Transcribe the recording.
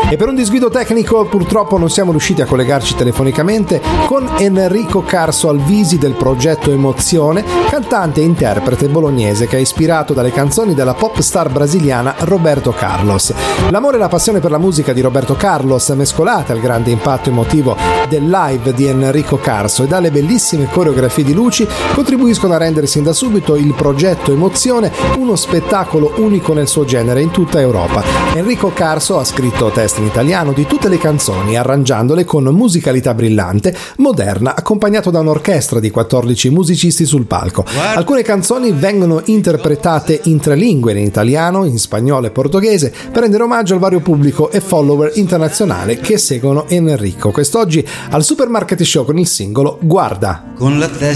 E per un disguido tecnico purtroppo non siamo riusciti a collegarci telefonicamente con Enrico Carso Alvisi del progetto Emozione, cantante e interprete bolognese che è ispirato dalle canzoni della pop star brasiliana Roberto Carlos. L'amore e la passione per la musica di Roberto Carlos, mescolate al grande impatto emotivo del live di Enrico Carso e dalle bellissime coreografie di luci, contribuiscono a rendere sin da subito il progetto Emozione uno spettacolo unico nel suo genere in tutta Europa. Enrico Carso ha scritto testi in italiano di tutte le canzoni, arrangiandole con musicalità brillante, moderna, accompagnato da un'orchestra di 14 musicisti sul palco. Alcune canzoni vengono interpretate in 3 lingue, in italiano, in spagnolo e portoghese, per rendere omaggio al vario pubblico e follower internazionale che seguono Enrico. Quest'oggi al Supermarket Show con il singolo Guarda. Con la testa